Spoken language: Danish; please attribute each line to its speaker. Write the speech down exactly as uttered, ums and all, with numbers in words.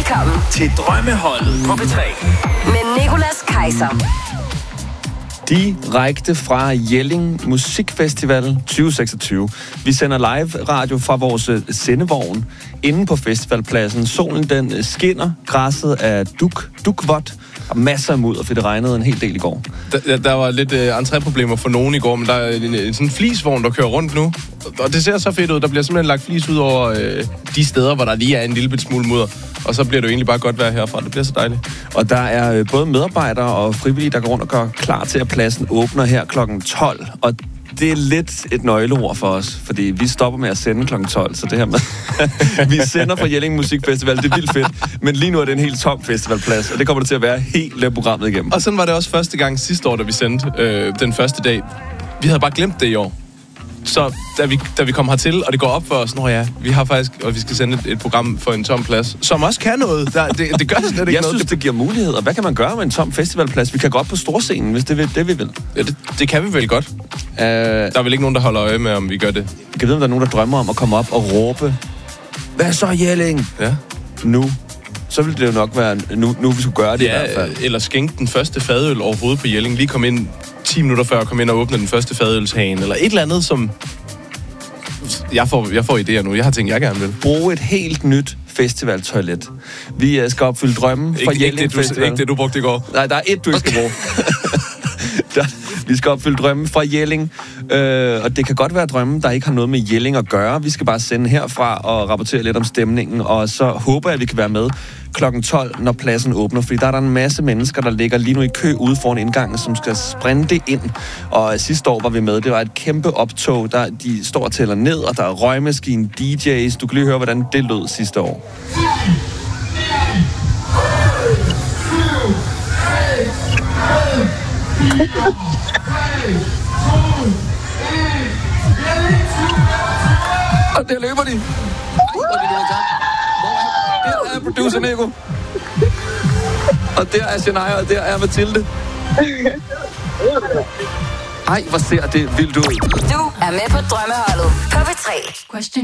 Speaker 1: Velkommen
Speaker 2: til Drømmeholdet på P tre.
Speaker 1: med Nicolas Kaiser.
Speaker 3: Direkte fra Jelling Musikfestival tyve seksogtyve. Vi sender live radio fra vores sendevogn inde på festivalpladsen. Solen den skinner, græsset er duk, dukvådt, og masser af mudder, for det regnede en hel del i går.
Speaker 4: Der, der var lidt uh, entréproblemer for nogen i går, men der er en, en sådan en flisvogn, der kører rundt nu. Og det ser så fedt ud. Der bliver simpelthen lagt flis ud over uh, de steder, hvor der lige er en lille bit smule mudder. Og så bliver det jo egentlig bare godt vejr herfra. Det bliver så dejligt.
Speaker 3: Og der er både medarbejdere og frivillige, der går rundt og gør klar til, at pladsen åbner her klokken tolv. Og det er lidt et nøgleord for os, fordi vi stopper med at sende klokken tolv, så det her med... vi sender fra Jelling Musikfestival, det er vildt fedt, men lige nu er det en helt tom festivalplads, og det kommer det til at være hele programmet igennem.
Speaker 4: Og sådan var det også første gang sidste år, da vi sendte øh, den første dag. Vi havde bare glemt det i år. Så da vi, da vi kom hertil, og det går op for os, nå ja, vi har faktisk, og vi skal sende et, et program for en tom plads, som også kan noget. Der, det, det gør slet ikke
Speaker 3: jeg
Speaker 4: noget.
Speaker 3: Jeg synes, det giver muligheder. Hvad kan man gøre med en tom festivalplads? Vi kan gå op på storscenen, hvis det er det, vi vil.
Speaker 4: Ja, det, det kan vi vel godt. Uh, der er vel ikke nogen, der holder øje med, om vi gør det.
Speaker 3: Jeg kan vide, om der er nogen, der drømmer om at komme op og råbe, hvad så, Jelling?
Speaker 4: Ja.
Speaker 3: Nu. Så ville det jo nok være, nu, nu vi skulle gøre det
Speaker 4: ja,
Speaker 3: i hvert fald.
Speaker 4: Eller skænke den første fadøl overhovedet på Jelling. Lige komme ind ti minutter før, komme ind og åbne den første fadølshagen. Eller et eller andet, som... Jeg får, jeg får idéer nu. Jeg har tænkt, jeg gerne vil.
Speaker 3: Bruge et helt nyt festivaltoilet. Vi skal opfylde drømmen fra Jelling
Speaker 4: ikke
Speaker 3: Festival.
Speaker 4: Ikke det, du brugte i går.
Speaker 3: Nej, der er et, du ikke skal bruge. der, vi skal opfylde drømmen fra Jelling. Øh, og det kan godt være drømmen, der ikke har noget med Jelling at gøre. Vi skal bare sende herfra og rapportere lidt om stemningen. Og så håber jeg, at vi kan være med klokken tolv, når pladsen åbner. Fordi der er der en masse mennesker, der ligger lige nu i kø ude foran indgangen, som skal sprinte ind. Og sidste år var vi med. Det var et kæmpe optog. Der, de står og tæller ned, og der er røgmaskine, D J's. Du kan lige høre, hvordan det lød sidste år. Og der løber de. Ej, hvor de løber sammen. Der er producer Nico. Og der er Shania, og der er Mathilde. Ej, hvor ser det vildt ud.
Speaker 1: Du er med på Drømmeholdet på P tre.
Speaker 5: Question